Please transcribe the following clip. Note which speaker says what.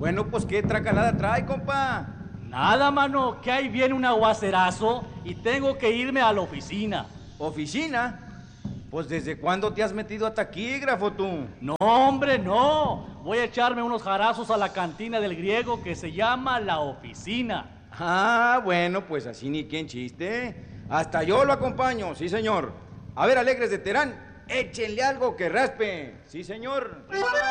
Speaker 1: Bueno, pues ¿qué tracalada trae, compa?
Speaker 2: Nada, mano, que ahí viene un aguacerazo y tengo que irme a la oficina.
Speaker 1: ¿Oficina? Pues ¿desde cuándo te has metido a taquígrafo tú?
Speaker 2: No, hombre, no. Voy a echarme unos jarazos a la cantina del Griego que se llama La Oficina.
Speaker 1: Ah, bueno, pues así ni quien chiste. Hasta yo lo acompaño, sí señor. A ver, alegres de Terán, échenle algo que raspe. Sí señor.